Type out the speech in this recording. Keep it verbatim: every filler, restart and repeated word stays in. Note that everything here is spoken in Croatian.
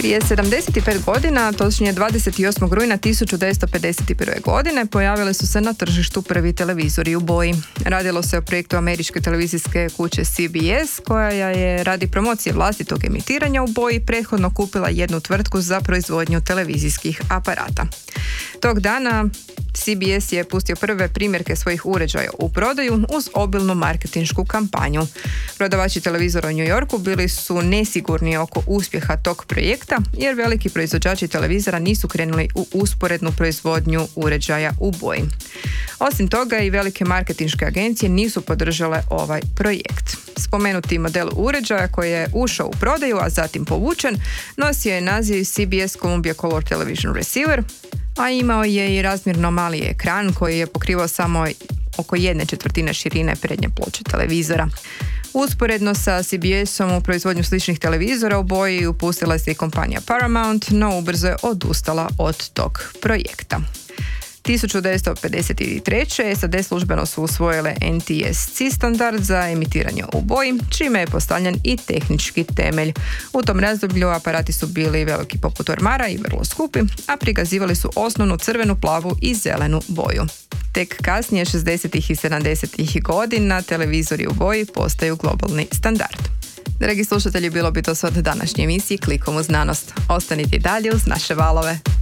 Prije sedamdeset pet godina, točnije dvadeset osmog rujna tisuću devetsto pedeset prve. godine, pojavili su se na tržištu prvi televizori u boji. Radilo se o projektu američke televizijske kuće C B S, koja je radi promocije vlastitog emitiranja u boji prethodno kupila jednu tvrtku za proizvodnju televizijskih aparata. Tog dana C B S je pustio prve primjerke svojih uređaja u prodaju uz obilnu marketinšku kampanju. Prodavači televizora u New Yorku bili su nesigurni oko uspjeha tog projekta, jer veliki proizvođači televizora nisu krenuli u usporednu proizvodnju uređaja u boji. Osim toga, i velike marketinške agencije nisu podržale ovaj projekt. Spomenuti model uređaja koji je ušao u prodaju, a zatim povučen, nosio je naziv C B S Columbia Color Television Receiver, a imao je i razmjerno mali ekran koji je pokrivao samo oko jedne četvrtine širine prednje ploče televizora. Usporedno sa C B S-om u proizvodnju sličnih televizora u boji upustila se i kompanija Paramount, no ubrzo je odustala od tog projekta. tisuću devetsto pedeset treće. S A D službeno su usvojile N T S C standard za emitiranje u boji, čime je postavljen i tehnički temelj. U tom razdoblju aparati su bili veliki poput ormara i vrlo skupi, a prikazivali su osnovnu crvenu, plavu i zelenu boju. Tek kasnije, šezdesetih i sedamdesetih godina, televizori u boji postaju globalni standard. Dragi slušatelji, bilo bi to sve od današnje emisije Klikom u znanost. Ostanite i dalje uz naše valove.